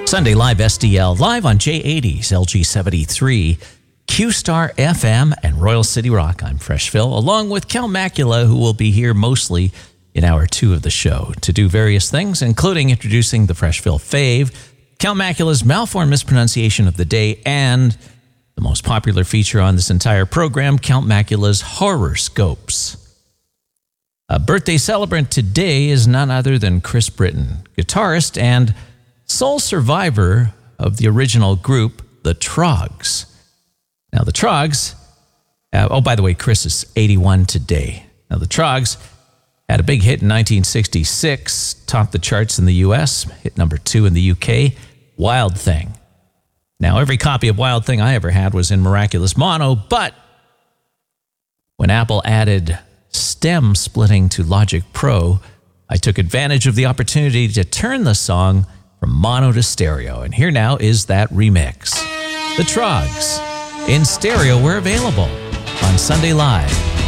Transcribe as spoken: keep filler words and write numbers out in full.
Sunday Live S D L, live on J eighties, L G seventy-three, Q-Star F M, and Royal City Rock. I'm Fresh Phil, along with Cal Macula, who will be here mostly in hour two of the show to do various things, including introducing the Fresh Phil fave, Cal Macula's malformed mispronunciation of the day, and the most popular feature on this entire program, Count Macula's Horoscopes. A birthday celebrant today is none other than Chris Britton, guitarist and sole survivor of the original group, the Troggs. Now, the Troggs, uh, oh, by the way, Chris is eighty-one today. Now, the Troggs had a big hit in nineteen sixty-six, topped the charts in the U S, hit number two in the U K, Wild Thing. Now, every copy of Wild Thing I ever had was in Miraculous Mono, but when Apple added stem splitting to Logic Pro, I took advantage of the opportunity to turn the song from mono to stereo. And here now is that remix. The Troggs, in stereo, were available on Sunday Live.